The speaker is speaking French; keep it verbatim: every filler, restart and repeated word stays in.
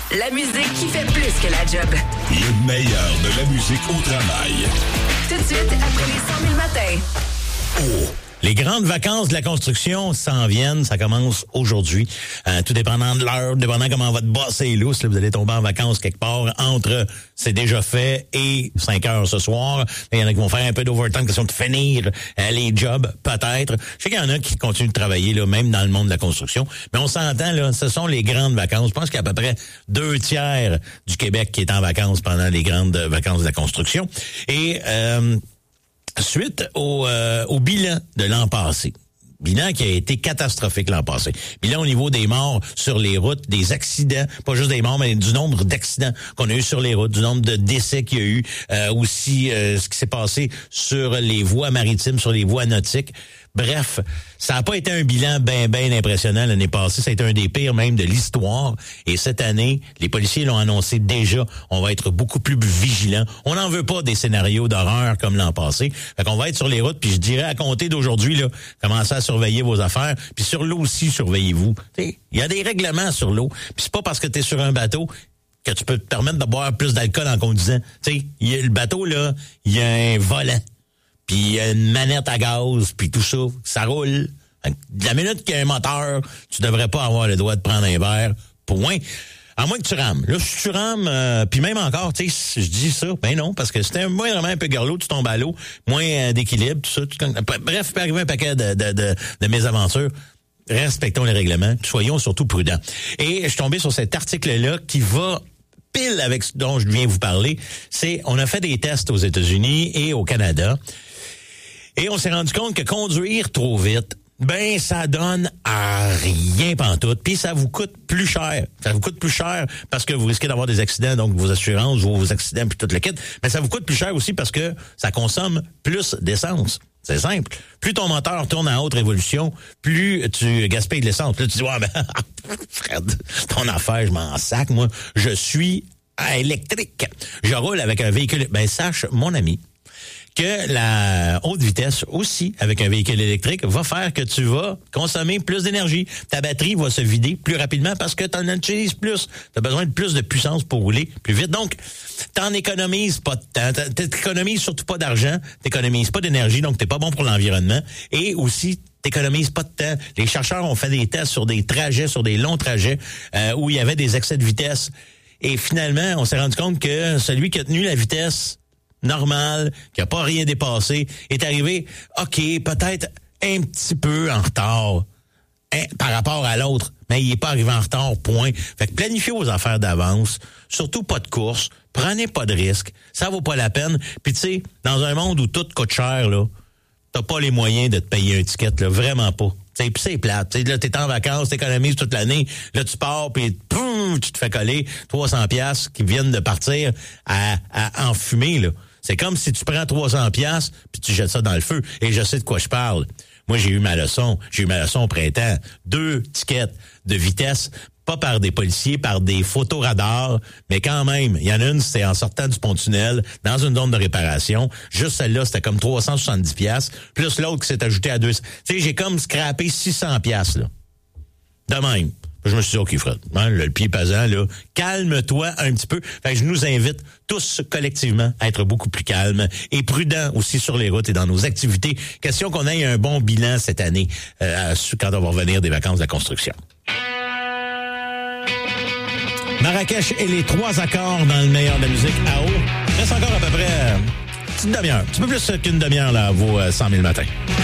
La musique qui fait plus que la job. Le meilleur de la musique au travail. Tout de suite, après les cent mille matins. Oh. Les grandes vacances de la construction s'en viennent. Ça commence aujourd'hui. Euh, tout dépendant de l'heure, dépendant comment votre boss est lousse, là, vous allez tomber en vacances quelque part entre c'est déjà fait et cinq heures ce soir. Il y en a qui vont faire un peu d'overtime, question de finir euh, les jobs, peut-être. Je sais qu'il y en a qui continuent de travailler, là, même dans le monde de la construction. Mais on s'entend, là, ce sont les grandes vacances. Je pense qu'il y a à peu près deux tiers du Québec qui est en vacances pendant les grandes vacances de la construction. Et... Euh, Suite au, euh, au bilan de l'an passé. Bilan qui a été catastrophique l'an passé. Bilan au niveau des morts sur les routes, des accidents, pas juste des morts, mais du nombre d'accidents qu'on a eu sur les routes, du nombre de décès qu'il y a eu, euh, aussi euh, ce qui s'est passé sur les voies maritimes, sur les voies nautiques. Bref, ça n'a pas été un bilan bien, bien impressionnant l'année passée. Ça a été un des pires même de l'histoire. Et cette année, les policiers l'ont annoncé déjà. On va être beaucoup plus vigilants. On n'en veut pas des scénarios d'horreur comme l'an passé. Fait qu'on va être sur les routes, puis je dirais à compter d'aujourd'hui, là, commencez à surveiller vos affaires. Puis sur l'eau aussi, surveillez-vous. Il y a des règlements sur l'eau. Puis c'est pas parce que tu es sur un bateau que tu peux te permettre de boire plus d'alcool en conduisant. Tu sais, le bateau, là, il y a un volant. Puis il y a une manette à gaz, puis tout ça, ça roule. De la minute qu'il y a un moteur, tu devrais pas avoir le droit de prendre un verre, point. À moins que tu rames. Là, si tu rames, euh, puis même encore, tu sais, je dis ça, ben non, parce que c'était moins vraiment un peu garlot, tu tombes à l'eau, moins euh, d'équilibre, tout ça. Tu, bref, il peut arriver un paquet de, de, de, de mésaventures. Respectons les règlements, soyons surtout prudents. Et je suis tombé sur cet article-là qui va... pile avec ce dont je viens vous parler. C'est, on a fait des tests aux États-Unis et au Canada. Et on s'est rendu compte que conduire trop vite, ben ça donne à rien pantoute. Puis ça vous coûte plus cher. Ça vous coûte plus cher parce que vous risquez d'avoir des accidents, donc vos assurances, vos, vos accidents, puis tout le kit. Mais ça vous coûte plus cher aussi parce que ça consomme plus d'essence. C'est simple. Plus ton moteur tourne à haute révolution, plus tu gaspilles de l'essence. Puis là, tu dis, ouais, ben, Fred, ton affaire, je m'en sac, moi. Je suis à électrique. Je roule avec un véhicule. Ben, sache, mon ami, que la haute vitesse aussi, avec un véhicule électrique, va faire que tu vas consommer plus d'énergie. Ta batterie va se vider plus rapidement parce que tu en utilises plus. Tu as besoin de plus de puissance pour rouler plus vite. Donc, t'en économises pas de temps. T'économises surtout pas d'argent. T'économises pas d'énergie, donc t'es pas bon pour l'environnement. Et aussi, t'économises pas de temps. Les chercheurs ont fait des tests sur des trajets, sur des longs trajets, euh, où il y avait des excès de vitesse. Et finalement, on s'est rendu compte que celui qui a tenu la vitesse normal, qui a pas rien dépassé, est arrivé, OK, peut-être un petit peu en retard hein, par rapport à l'autre, mais il est pas arrivé en retard, point. Fait que planifiez vos affaires d'avance, surtout pas de course, prenez pas de risques, ça vaut pas la peine. Puis tu sais, dans un monde où tout coûte cher, là, t'as pas les moyens de te payer un ticket, là, vraiment pas. Puis c'est plate. T'sais, là, t'es en vacances, t'économises toute l'année, là, tu pars, puis poum, tu te fais coller trois cents piastres qui viennent de partir à, à enfumer, là. C'est comme si tu prends trois cents piastres puis tu jettes ça dans le feu. Et je sais de quoi je parle. Moi, j'ai eu ma leçon. J'ai eu ma leçon au printemps. Deux tickets de vitesse, pas par des policiers, par des photoradars, mais quand même, il y en a une, c'était en sortant du pont-tunnel, dans une zone de réparation. Juste celle-là, c'était comme trois cent soixante-dix piastres, plus l'autre qui s'est ajouté à deux cents. Tu sais, j'ai comme scrappé six cents piastres, là. De même. Je me suis dit, OK, Fred, hein, le pied pesant, là, calme-toi un petit peu. Fait que je nous invite tous collectivement à être beaucoup plus calmes et prudents aussi sur les routes et dans nos activités. Question qu'on ait un bon bilan cette année euh, quand on va revenir des vacances de la construction. Marrakech et les trois accords dans le meilleur de la musique à eau. Reste encore à peu près euh, une petite demi-heure. Un petit peu plus qu'une demi-heure là, à vos euh, cent mille matins.